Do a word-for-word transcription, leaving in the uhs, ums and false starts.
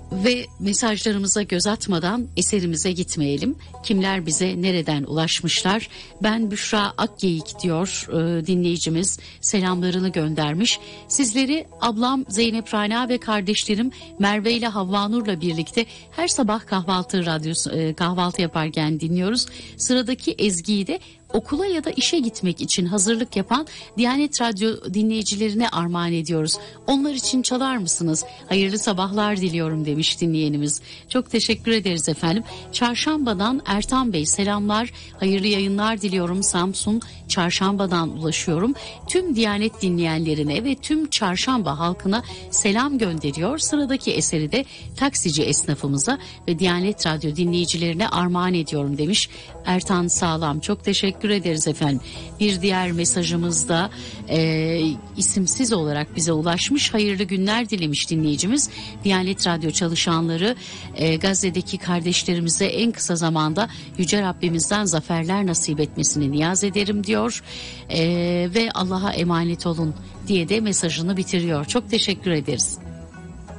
Ve mesajlarımıza göz atmadan eserimize gitmeyelim. Kimler bize nereden ulaşmışlar? Ben Büşra Akgeyik diyor e, dinleyicimiz, selamlarını göndermiş. Sizleri ablam Zeynep Rana ve kardeşlerim Merve ile Havva Nur'la birlikte her sabah kahvaltı radyosu e, kahvaltı yaparken dinliyoruz. Sıradaki ezgiyi de okula ya da işe gitmek için hazırlık yapan Diyanet Radyo dinleyicilerine armağan ediyoruz. Onlar için çalar mısınız? Hayırlı sabahlar diliyorum demiş dinleyenimiz. Çok teşekkür ederiz efendim. Çarşamba'dan Ertan Bey selamlar. Hayırlı yayınlar diliyorum. Samsun Çarşamba'dan ulaşıyorum. Tüm Diyanet dinleyenlerine ve tüm Çarşamba halkına selam gönderiyor. Sıradaki eseri de taksici esnafımıza ve Diyanet Radyo dinleyicilerine armağan ediyorum demiş Ertan Sağlam. Çok teşekkür Teşekkür ederiz efendim. Bir diğer mesajımız da e, isimsiz olarak bize ulaşmış. Hayırlı günler dilemiş dinleyicimiz. Diyanet Radyo çalışanları e, Gazze'deki kardeşlerimize en kısa zamanda Yüce Rabbimizden zaferler nasip etmesini niyaz ederim diyor. E, ve Allah'a emanet olun diye de mesajını bitiriyor. Çok teşekkür ederiz.